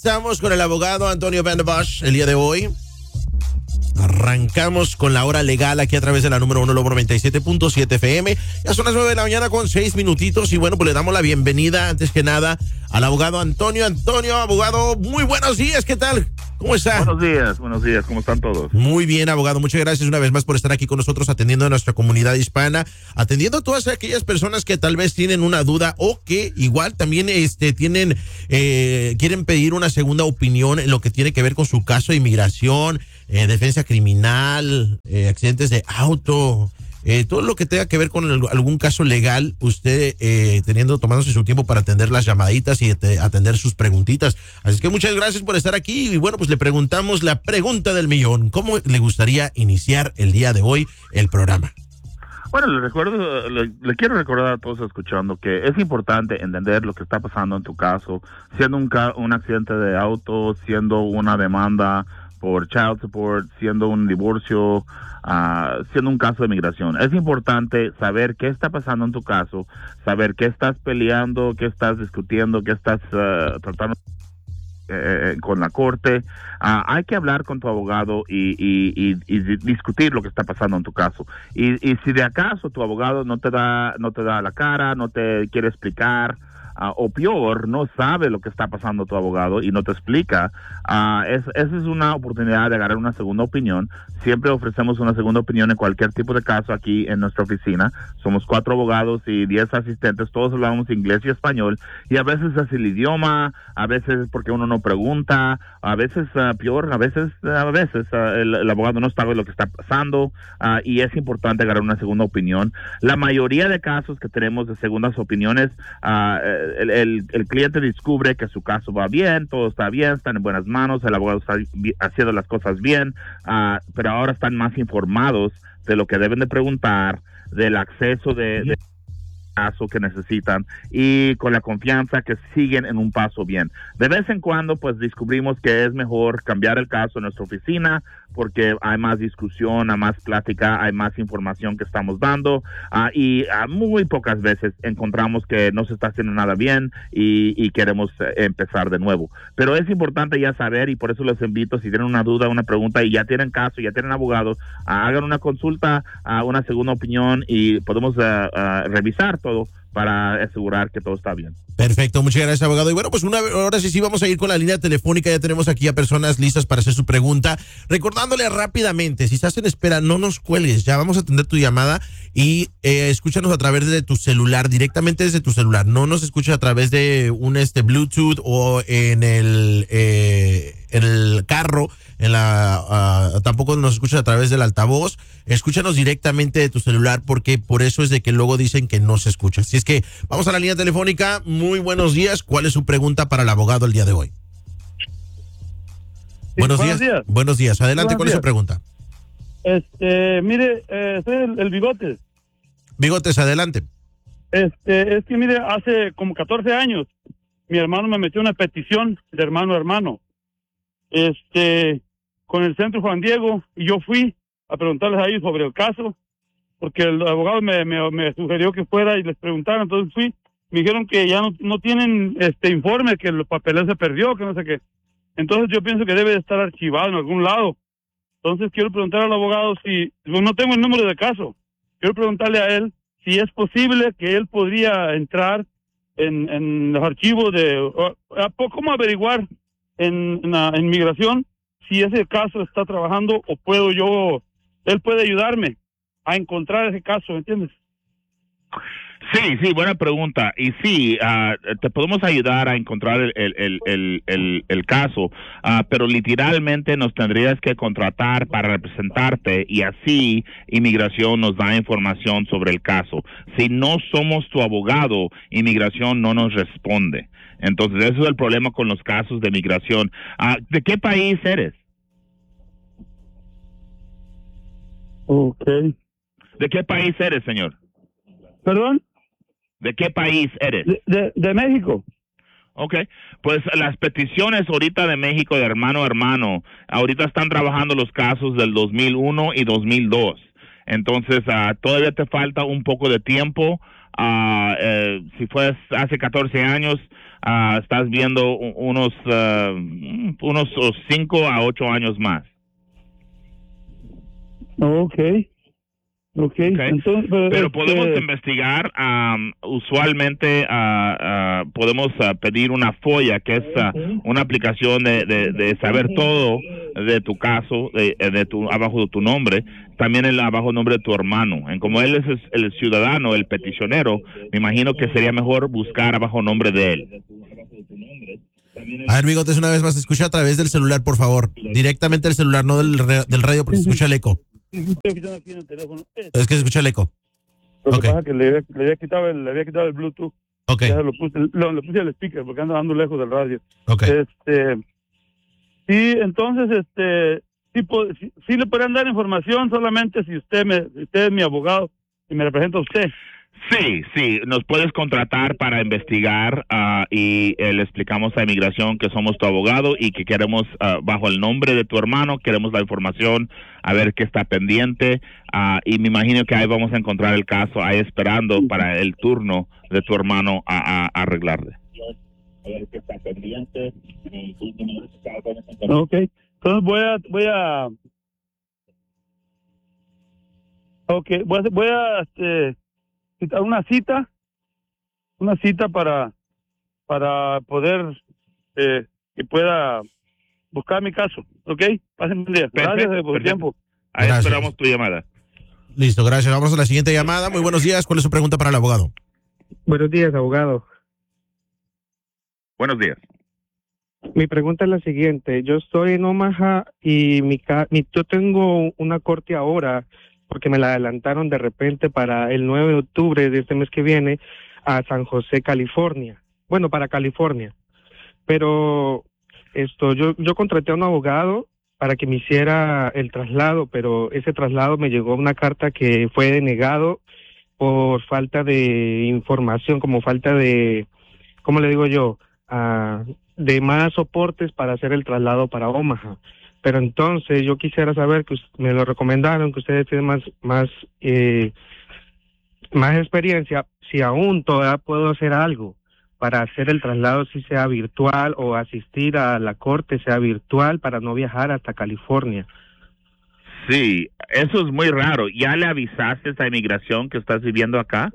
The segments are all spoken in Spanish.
Estamos con el abogado Antonio Van der Bosch el día de hoy. Arrancamos con la hora legal aquí a través de la número 1 Lobo 97.7 FM. Ya son las 9 de la mañana con 6 minutitos y bueno, pues le damos la bienvenida antes que nada al abogado Antonio. Antonio, abogado, muy buenos días, ¿qué tal? ¿Cómo está? Buenos días, ¿cómo están todos? Muy bien, abogado, muchas gracias una vez más por estar aquí con nosotros atendiendo a nuestra comunidad hispana, atendiendo a todas aquellas personas que tal vez tienen una duda o que igual también quieren pedir una segunda opinión en lo que tiene que ver con su caso de inmigración, defensa criminal, accidentes de auto, todo lo que tenga que ver con algún caso legal, usted tomándose su tiempo para atender las llamaditas y atender sus preguntitas. Así que muchas gracias por estar aquí y bueno, pues le preguntamos la pregunta del millón. ¿Cómo le gustaría iniciar el día de hoy el programa? Bueno, le quiero recordar a todos escuchando que es importante entender lo que está pasando en tu caso, siendo un accidente de auto, siendo una demanda por child support, siendo un divorcio, siendo un caso de migración. Es importante saber qué está pasando en tu caso, saber qué estás peleando, qué estás discutiendo, qué estás tratando con la corte. Hay que hablar con tu abogado y discutir lo que está pasando en tu caso. Y si de acaso tu abogado no te da la cara, no te quiere explicar, o peor, no sabe lo que está pasando tu abogado y no te explica, esa es una oportunidad de agarrar una segunda opinión. Siempre ofrecemos una segunda opinión en cualquier tipo de caso aquí en nuestra oficina. Somos 4 abogados y 10 asistentes, todos hablamos inglés y español, y a veces es el idioma, a veces porque uno no pregunta, a veces peor, a veces el abogado no sabe lo que está pasando, y es importante agarrar una segunda opinión. La mayoría de casos que tenemos de segundas opiniones, el cliente descubre que su caso va bien, todo está bien, están en buenas manos, el abogado está haciendo las cosas bien, pero ahora están más informados de lo que deben de preguntar, del acceso de caso que necesitan y con la confianza que siguen en un paso bien. De vez en cuando pues descubrimos que es mejor cambiar el caso en nuestra oficina porque hay más discusión, hay más plática, hay más información que estamos dando, y muy pocas veces encontramos que no se está haciendo nada bien y queremos empezar de nuevo. Pero es importante ya saber, y por eso les invito, si tienen una duda, una pregunta y ya tienen caso, ya tienen abogado, hagan una consulta, una segunda opinión y podemos revisar todo para asegurar que todo está bien. Perfecto, muchas gracias, abogado. Y bueno, pues ahora sí vamos a ir con la línea telefónica. Ya tenemos aquí a personas listas para hacer su pregunta. Recordándole rápidamente, si estás en espera, no nos cuelgues. Ya vamos a atender tu llamada y escúchanos a través de tu celular, directamente desde tu celular. No nos escuches a través de un Bluetooth o en el carro, tampoco nos escuchas a través del altavoz. Escúchanos directamente de tu celular porque por eso es de que luego dicen que no se escucha. Así es que vamos a la línea telefónica. Muy buenos días. ¿Cuál es su pregunta para el abogado el día de hoy? Sí, buenos días. Buenos días. Adelante, ¿cuál es su pregunta? Mire, soy el Bigotes. Bigotes, adelante. Es que mire, hace como 14 años mi hermano me metió una petición de hermano a hermano. Con el Centro Juan Diego, y yo fui a preguntarles a ellos sobre el caso, porque el abogado me sugirió que fuera y les preguntara. Entonces fui, me dijeron que ya no tienen informe, que el papeleo se perdió, que no sé qué. Entonces yo pienso que debe de estar archivado en algún lado. Entonces quiero preguntar al abogado no tengo el número de caso, quiero preguntarle a él si es posible que él podría entrar en los archivos ¿cómo averiguar en migración si ese caso está trabajando o él puede ayudarme a encontrar ese caso, ¿me entiendes? Sí, buena pregunta. Y sí, te podemos ayudar a encontrar el caso, pero literalmente nos tendrías que contratar para representarte y así Inmigración nos da información sobre el caso. Si no somos tu abogado, Inmigración no nos responde. Entonces, eso es el problema con los casos de migración. ¿De qué país eres? Okay. ¿De qué país eres, señor? ¿Perdón? ¿De qué país eres? De México. Ok, pues las peticiones ahorita de México de hermano a hermano, ahorita están trabajando los casos del 2001 y 2002. Entonces, todavía te falta un poco de tiempo Si fue hace 14 años, estás viendo unos 5 a 8 años más. Okay. Entonces, pero podemos investigar. Usualmente podemos pedir una FOIA, que es una aplicación de saber todo de tu caso, abajo de tu nombre, también abajo el nombre de tu hermano. Como él es el ciudadano, el peticionero, me imagino que sería mejor buscar abajo el nombre de él. A ver, Bigotes, una vez más, escucha a través del celular, por favor. Directamente el celular, no del radio, porque se escucha el eco. Estoy escuchando aquí en el teléfono. Es que se escucha el eco. Lo que pasa es que le había quitado el Bluetooth. Ok. Ya lo puse el speaker porque ando lejos del radio. Ok. Sí, entonces, sí le podrían dar información solamente si usted es mi abogado y me representa a usted. Sí, nos puedes contratar para investigar y le explicamos a Inmigración que somos tu abogado y que queremos, bajo el nombre de tu hermano, queremos la información, a ver qué está pendiente, y me imagino que ahí vamos a encontrar el caso, ahí esperando para el turno de tu hermano a arreglarle. A ver qué está pendiente. Ok, entonces voy a citar una cita para poder que pueda buscar mi caso, ¿ok? Pasen buen día. Gracias por el tiempo. Ahí Gracias. esperamos tu llamada. Listo, gracias. Vamos a la siguiente llamada. Muy buenos días. ¿Cuál es su pregunta para el abogado? Buenos días, abogado. Buenos días. Mi pregunta es la siguiente. Yo estoy en Omaha y yo tengo una corte ahora porque me la adelantaron de repente para el 9 de octubre de este mes que viene a San José, California. Bueno, para California. Pero yo contraté a un abogado para que me hiciera el traslado, pero ese traslado me llegó una carta que fue denegado por falta de información, como falta de, ¿cómo le digo yo? De más soportes para hacer el traslado para Omaha. Pero entonces yo quisiera saber, que me lo recomendaron, que ustedes tienen más experiencia, si aún todavía puedo hacer algo para hacer el traslado, si sea virtual, o asistir a la corte sea virtual, para no viajar hasta California. Sí, eso es muy raro. ¿Ya le avisaste a Inmigración que estás viviendo acá?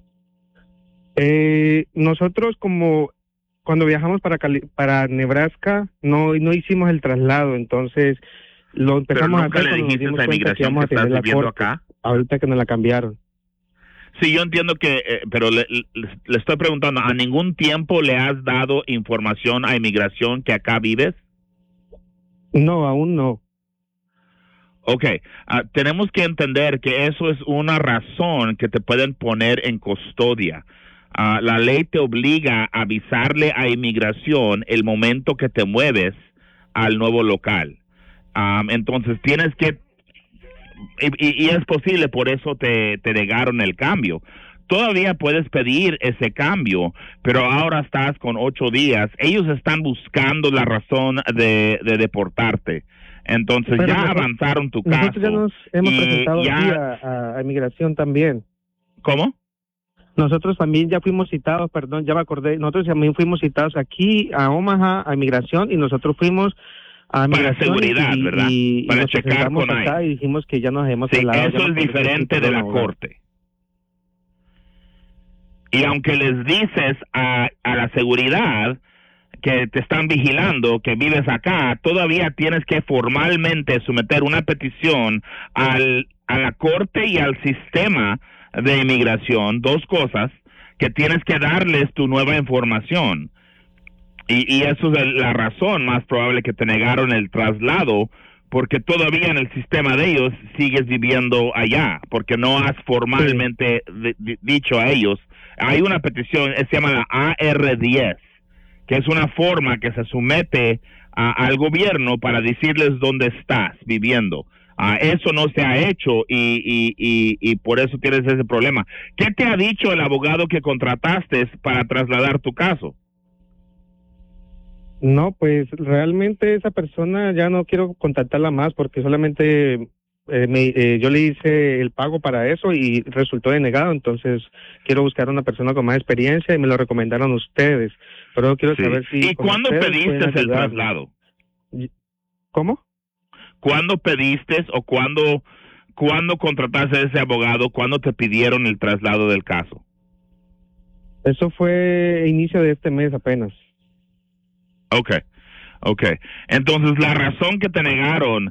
Nosotros, como cuando viajamos para Nebraska, no hicimos el traslado, entonces lo empezamos a hacer. ¿Pero nunca le dijiste a Inmigración que estás viviendo acá? Ahorita que nos la cambiaron. Sí, yo entiendo que, pero le estoy preguntando, ¿a ningún tiempo le has dado información a Inmigración que acá vives? No, aún no. Ok, tenemos que entender que eso es una razón que te pueden poner en custodia. La ley te obliga a avisarle a Inmigración el momento que te mueves al nuevo local. Entonces tienes que, y es posible, por eso te negaron el cambio. Todavía puedes pedir ese cambio, pero ahora estás con 8 días. Ellos están buscando la razón de deportarte. Entonces pero ya avanzaron tu caso. Nosotros ya nos hemos presentado aquí a Inmigración también. ¿Cómo? Nosotros también ya fuimos citados, perdón, ya me acordé, nosotros también fuimos citados aquí a Omaha, a Inmigración, y nosotros fuimos a Inmigración. Para seguridad, ¿verdad? Para checar con acá y dijimos que ya nos hemos hablado. Eso es diferente de la corte. Y aunque les dices a la seguridad que te están vigilando, que vives acá, todavía tienes que formalmente someter una petición a la corte y al sistema de Inmigración, 2 cosas, que tienes que darles tu nueva información. Y eso es la razón más probable que te negaron el traslado, porque todavía en el sistema de ellos sigues viviendo allá, porque no has formalmente dicho a ellos. Hay una petición, se llama la AR-10, que es una forma que se somete al gobierno para decirles dónde estás viviendo. Eso no se ha hecho y por eso tienes ese problema. ¿Qué te ha dicho el abogado que contrataste para trasladar tu caso? No, pues realmente esa persona ya no quiero contactarla más porque solamente yo le hice el pago para eso y resultó denegado, entonces quiero buscar a una persona con más experiencia y me lo recomendaron ustedes. Pero quiero saber si... ¿Y cuándo pediste el traslado? ¿Cómo? ¿Cuándo pediste o cuándo contrataste a ese abogado? ¿Cuándo te pidieron el traslado del caso? Eso fue inicio de este mes apenas. Okay. Entonces, la razón que te negaron,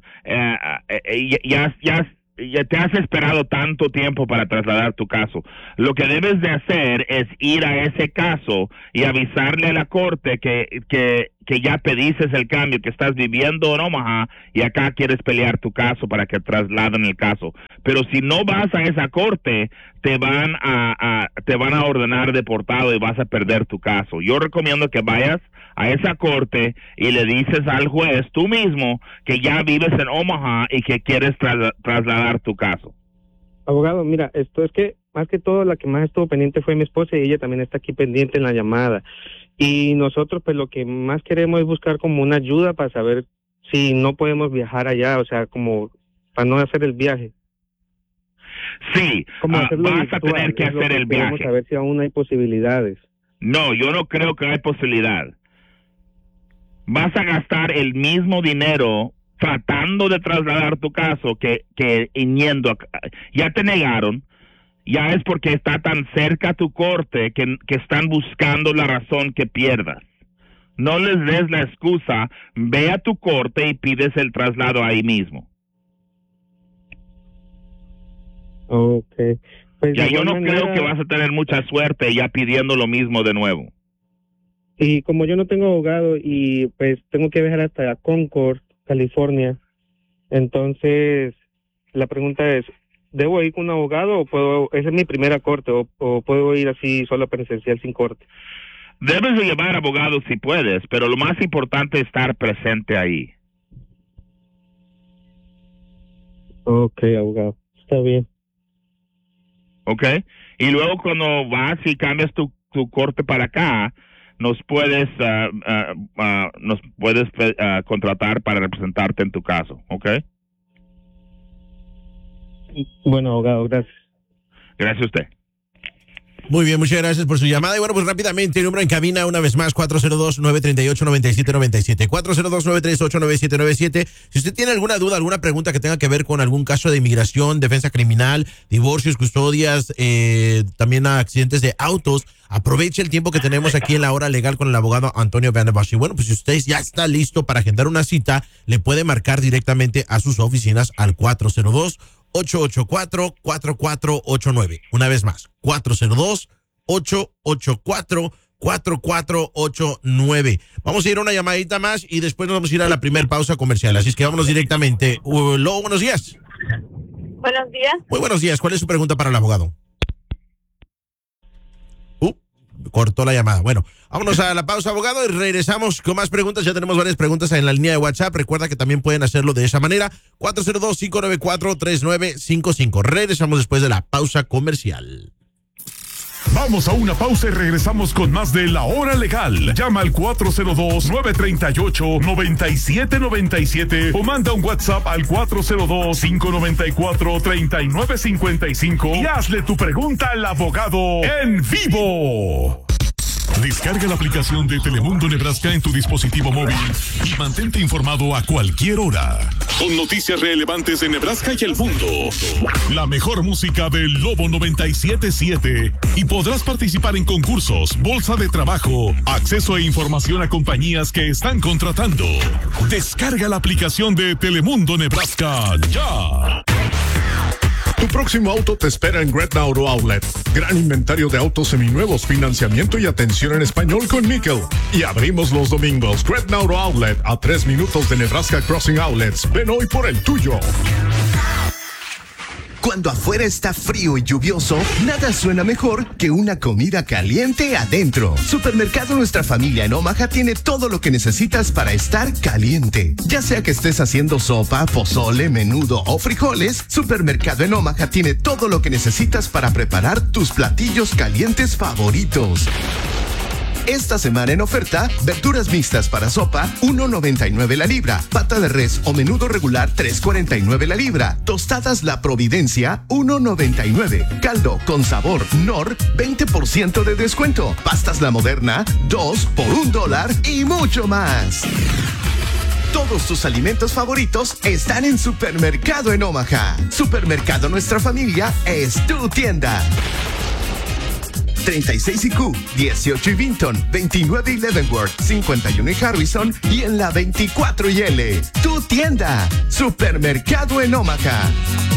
ya te has esperado tanto tiempo para trasladar tu caso. Lo que debes de hacer es ir a ese caso y avisarle a la corte que ya pediste el cambio, que estás viviendo en Omaha y acá quieres pelear tu caso para que trasladen el caso. Pero si no vas a esa corte, te van a ordenar deportado y vas a perder tu caso. Yo recomiendo que vayas a esa corte y le dices al juez tú mismo que ya vives en Omaha y que quieres trasladar tu caso. Abogado, mira, esto es que más que todo la que más estuvo pendiente fue mi esposa y ella también está aquí pendiente en la llamada. Y nosotros pues lo que más queremos es buscar como una ayuda para saber si no podemos viajar allá, o sea, como para no hacer el viaje. Sí, vas a tener que hacer el viaje. Vamos a ver si aún hay posibilidades. No, yo no creo que hay posibilidad. Vas a gastar el mismo dinero tratando de trasladar tu caso que yendo acá. Ya te negaron, ya es porque está tan cerca tu corte que están buscando la razón que pierdas. No les des la excusa, ve a tu corte y pides el traslado ahí mismo. Okay. Pues ya yo no creo que vas a tener mucha suerte ya pidiendo lo mismo de nuevo. Y como yo no tengo abogado y pues tengo que viajar hasta Concord, California, entonces la pregunta es, ¿debo ir con un abogado o puedo, esa es mi primera corte, o puedo ir así solo presencial sin corte? Debes de llevar abogado si puedes, pero lo más importante es estar presente ahí. Ok, abogado, está bien. Ok, y luego cuando vas y cambias tu corte para acá, nos puedes contratar para representarte en tu caso, ¿ok? Bueno, abogado, gracias. Gracias a usted. Muy bien, muchas gracias por su llamada. Y bueno, pues rápidamente, el número en cabina, una vez más, 402-938-9797. 402-938-9797. Si usted tiene alguna duda, alguna pregunta que tenga que ver con algún caso de inmigración, defensa criminal, divorcios, custodias, también accidentes de autos, aproveche el tiempo que tenemos aquí en la hora legal con el abogado Antonio Vandenbosch. Y bueno, pues si usted ya está listo para agendar una cita, le puede marcar directamente a sus oficinas al 402-884-4489. Una vez más, 402-884-4489. Vamos a ir a una llamadita más y después nos vamos a ir a la primer pausa comercial. Así es que vámonos directamente. Lo, buenos días. Buenos días. Muy buenos días. ¿Cuál es su pregunta para el abogado? Cortó la llamada. Bueno, vámonos a la pausa, abogado, y regresamos con más preguntas. Ya tenemos varias preguntas en la línea de WhatsApp. Recuerda que también pueden hacerlo de esa manera. 402-594-3955. Regresamos después de la pausa comercial. Vamos a una pausa y regresamos con más de La Hora Legal. Llama al 402-938-9797 o manda un WhatsApp al 402-594-3955 y hazle tu pregunta al abogado en vivo. Descarga la aplicación de Telemundo Nebraska en tu dispositivo móvil y mantente informado a cualquier hora. Con noticias relevantes de Nebraska y el mundo. La mejor música del Lobo 97.7 y podrás participar en concursos, bolsa de trabajo, acceso e información a compañías que están contratando. Descarga la aplicación de Telemundo Nebraska ya. Tu próximo auto te espera en Gretna Auto Outlet. Gran inventario de autos seminuevos, financiamiento y atención en español con Nickel. Y abrimos los domingos. Gretna Auto Outlet, a 3 minutos de Nebraska Crossing Outlets. Ven hoy por el tuyo. Cuando afuera está frío y lluvioso, nada suena mejor que una comida caliente adentro. Supermercado Nuestra Familia en Omaha tiene todo lo que necesitas para estar caliente. Ya sea que estés haciendo sopa, pozole, menudo o frijoles, Supermercado en Omaha tiene todo lo que necesitas para preparar tus platillos calientes favoritos. Esta semana en oferta, verduras mixtas para sopa, $1.99 la libra. Pata de res o menudo regular, $3.49 la libra. Tostadas La Providencia, $1.99. Caldo con sabor Nor, 20% de descuento. Pastas La Moderna, 2 por $1 y mucho más. Todos tus alimentos favoritos están en Supermercado en Omaha. Supermercado Nuestra Familia es tu tienda. 36 y Q, 18 y Vinton, 29 y Leavenworth, 51 y Harrison y en la 24 y L. Tu tienda, Supermercado en Omaha.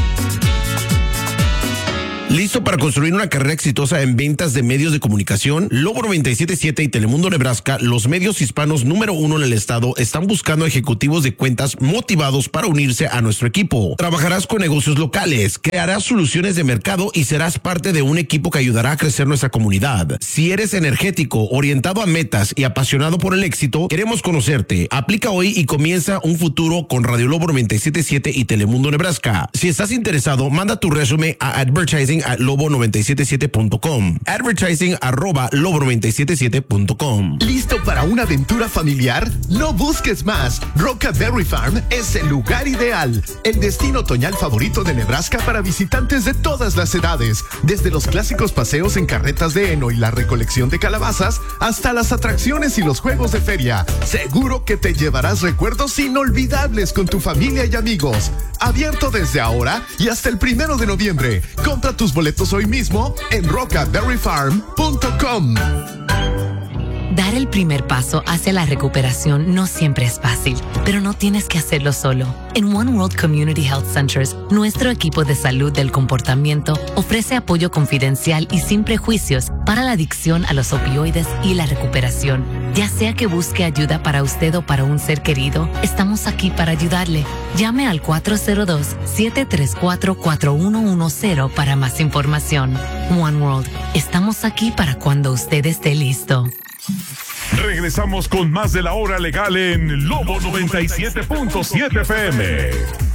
¿Listo para construir una carrera exitosa en ventas de medios de comunicación? Lobo 97.7 y Telemundo Nebraska, los medios hispanos número 1 en el estado, están buscando ejecutivos de cuentas motivados para unirse a nuestro equipo. Trabajarás con negocios locales, crearás soluciones de mercado y serás parte de un equipo que ayudará a crecer nuestra comunidad. Si eres energético, orientado a metas y apasionado por el éxito, queremos conocerte. Aplica hoy y comienza un futuro con Radio Lobo 97.7 y Telemundo Nebraska. Si estás interesado, manda tu resumen a advertising@lobo977.com. Advertising@lobo977.com. ¿Listo para una aventura familiar? No busques más. Rockaberry Farm es el lugar ideal. El destino otoñal favorito de Nebraska para visitantes de todas las edades. Desde los clásicos paseos en carretas de heno y la recolección de calabazas, hasta las atracciones y los juegos de feria. Seguro que te llevarás recuerdos inolvidables con tu familia y amigos. Abierto desde ahora y hasta el 1 de noviembre. Compra tus boletos hoy mismo en rockaberryfarm.com. Dar el primer paso hacia la recuperación no siempre es fácil, pero no tienes que hacerlo solo. En One World Community Health Centers, nuestro equipo de salud del comportamiento ofrece apoyo confidencial y sin prejuicios para la adicción a los opioides y la recuperación. Ya sea que busque ayuda para usted o para un ser querido, estamos aquí para ayudarle. Llame al 402-734-4110 para más información. One World, estamos aquí para cuando usted esté listo. Regresamos con más de La Hora Legal en Lobo 97.7 FM.